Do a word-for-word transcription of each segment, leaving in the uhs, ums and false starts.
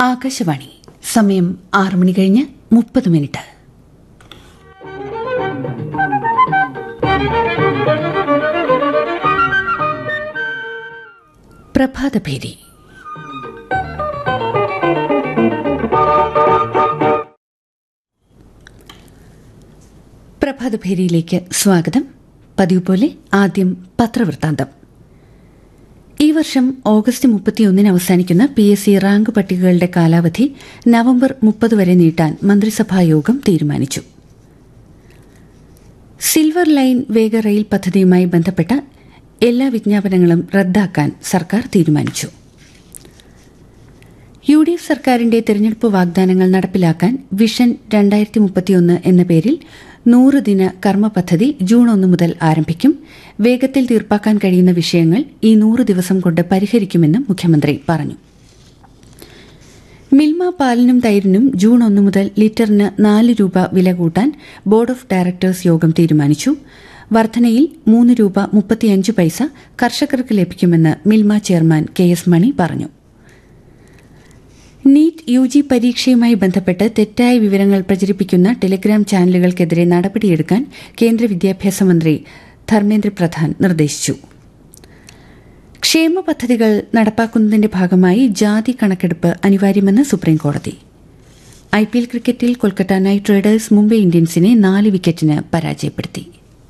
ആകാശവാണി. സമയം ആറ് മണി കഴിഞ്ഞ് മുപ്പത് മിനിറ്റ്. പ്രഭാതഭേരി. പ്രഭാതഭേരിയിലേക്ക് സ്വാഗതം. പതിവ് പോലെ ആദ്യം പത്രവൃത്താന്തം. ഈ വർഷം ഓഗസ്റ്റ് മുപ്പത്തിയൊന്നിന് അവസാനിക്കുന്ന പി എസ് സി റാങ്ക് പട്ടികകളുടെ കാലാവധി നവംബർ മുപ്പത് വരെ നീട്ടാൻ മന്ത്രിസഭായോഗം തീരുമാനിച്ചു. സിൽവർ ലൈൻ വേഗ റെയിൽ പദ്ധതിയുമായി ബന്ധപ്പെട്ട എല്ലാ വിജ്ഞാപനങ്ങളും റദ്ദാക്കാൻ സർക്കാർ തീരുമാനിച്ചു. യു ഡി എഫ് സർക്കാരിന്റെ തെരഞ്ഞെടുപ്പ് വാഗ്ദാനങ്ങൾ നടപ്പിലാക്കാൻ വിഷൻ രണ്ടായിരത്തി മുപ്പത്തിയൊന്ന് എന്ന പേരിൽ നൂറ് ദിന കർമ്മ പദ്ധതി ജൂൺ ഒന്ന് മുതൽ ആരംഭിക്കും. വേഗത്തിൽ തീർപ്പാക്കാൻ കഴിയുന്ന വിഷയങ്ങൾ ഈ നൂറ് ദിവസം കൊണ്ട് പരിഹരിക്കുമെന്നും മുഖ്യമന്ത്രി പറഞ്ഞു. മിൽമ പാലിനും തൈരിനും ജൂൺ ഒന്ന് മുതൽ ലിറ്ററിന് നാല് രൂപ വില കൂട്ടാൻ ബോർഡ് ഓഫ് ഡയറക്ടേഴ്സ് യോഗം തീരുമാനിച്ചു. വർധനയിൽ മൂന്ന് രൂപ മുപ്പത്തിയഞ്ച് പൈസ കർഷകർക്ക് ലഭിക്കുമെന്ന് മിൽമ ചെയർമാൻ കെ എസ് മണി പറഞ്ഞു. നീറ്റ് യു ജി പരീക്ഷയുമായി ബന്ധപ്പെട്ട് തെറ്റായ വിവരങ്ങൾ പ്രചരിപ്പിക്കുന്ന ടെലിഗ്രാം ചാനലുകൾക്കെതിരെ നടപടിയെടുക്കാൻ കേന്ദ്ര വിദ്യാഭ്യാസ മന്ത്രി ധർമ്മേന്ദ്ര പ്രധാൻ നിർദ്ദേശിച്ചു. ക്ഷേമ പദ്ധതികൾ നടപ്പാക്കുന്നതിന്റെ ഭാഗമായി ജാതി കണക്കെടുപ്പ് അനിവാര്യമെന്ന് സുപ്രീംകോടതി. ഐ പി എൽ ക്രിക്കറ്റിൽ കൊൽക്കത്ത നൈറ്റ് റൈഡേഴ്സ് മുംബൈ ഇന്ത്യൻസിനെ നാല് വിക്കറ്റിന് പരാജയപ്പെടുത്തി.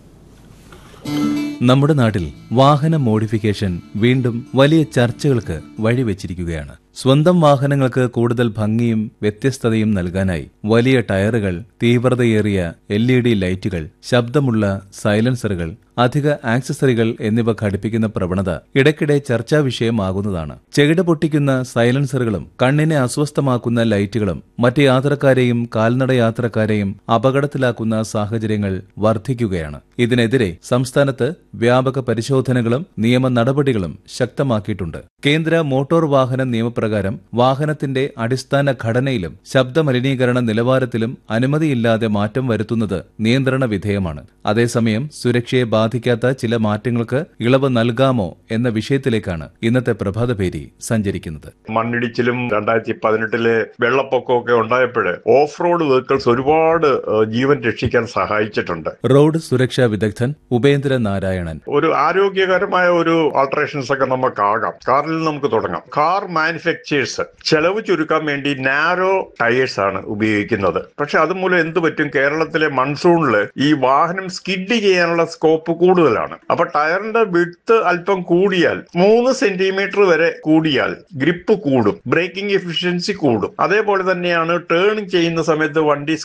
നമ്മുടെ നാട്ടിൽ വാഹന മോഡിഫിക്കേഷൻ വീണ്ടും വലിയ ചർച്ചകൾക്ക് വഴിവെച്ചിരിക്കുകയാണ്. സ്വന്തം വാഹനങ്ങൾക്ക് കൂടുതൽ ഭംഗിയും വ്യത്യസ്തതയും നൽകാനായി വലിയ ടയറുകൾ, തീവ്രതയേറിയ എൽ ഇ ഡി ലൈറ്റുകൾ, ശബ്ദമുള്ള സൈലൻസറുകൾ, അധിക ആക്സസറികൾ എന്നിവ ഘടിപ്പിക്കുന്ന പ്രവണത ഇടയ്ക്കിടെ ചർച്ചാ വിഷയമാകുന്നതാണ്. ചെകിട പൊട്ടിക്കുന്ന സൈലൻസറുകളും കണ്ണിനെ അസ്വസ്ഥമാക്കുന്ന ലൈറ്റുകളും മറ്റ് യാത്രക്കാരെയും കാൽനട യാത്രക്കാരെയും അപകടത്തിലാക്കുന്ന സാഹചര്യങ്ങൾ വർദ്ധിക്കുകയാണ്. ഇതിനെതിരെ സംസ്ഥാനത്ത് വ്യാപക പരിശോധനകളും നിയമ നടപടികളും ശക്തമാക്കിയിട്ടുണ്ട്. കേന്ദ്ര മോട്ടോർ വാഹന നിയമപ്രകാരം വാഹനത്തിന്റെ അടിസ്ഥാന ഘടനയിലും ശബ്ദമലിനീകരണ നിലവാരത്തിലും അനുമതിയില്ലാതെ മാറ്റം വരുത്തുന്നത് നിയന്ത്രണ വിധേയമാണ്. അതേസമയം സുരക്ഷയെ ബാധിക്കാത്ത ചില മാറ്റങ്ങൾക്ക് ഇളവ് നൽകാമോ എന്ന വിഷയത്തിലേക്കാണ് ഇന്നത്തെ പ്രഭാതഭേരി സഞ്ചരിക്കുന്നത്. മണ്ണിടിച്ചിലും രണ്ടായിരത്തി പതിനെട്ടിലെ വെള്ളപ്പൊക്കമൊക്കെ ഉണ്ടായപ്പോൾ ഓഫ് റോഡ് വെഹിക്കിൾസ് ഒരുപാട് ജീവൻ രക്ഷിക്കാൻ സഹായിച്ചിട്ടുണ്ട്. റോഡ് സുരക്ഷാ വിദഗ്ധൻ ഉപേന്ദ്ര നാരായണൻ. ഒരു ആരോഗ്യകരമായ ഒരു ആൾട്ടറേഷൻസ് ഒക്കെ നമുക്കാകാം. കാറിൽ നമുക്ക് തുടങ്ങാം. കാർ മാനുഫാക്ചേഴ്സ് ചെലവ് ചുരുക്കാൻ വേണ്ടി നാരോ ടയേഴ്സ് ആണ് ഉപയോഗിക്കുന്നത്. പക്ഷെ അതുമൂലം എന്ത് പറ്റും, കേരളത്തിലെ മൺസൂണിൽ ഈ വാഹനം സ്കിഡ് ചെയ്യാനുള്ള സ്കോപ്പ് കൂടുതലാണ്. അപ്പൊ ടയറിന്റെ വിഡ്ത്ത് അല്പം കൂടിയാൽ മൂന്ന് സെന്റിമീറ്റർ വരെ കൂടിയാൽ ഗ്രിപ്പ് കൂടും, ബ്രേക്കിംഗ് എഫിഷ്യൻസി കൂടും. അതേപോലെ തന്നെയാണ് ടേൺ ചെയ്യുന്ന സമയത്ത് വണ്ടി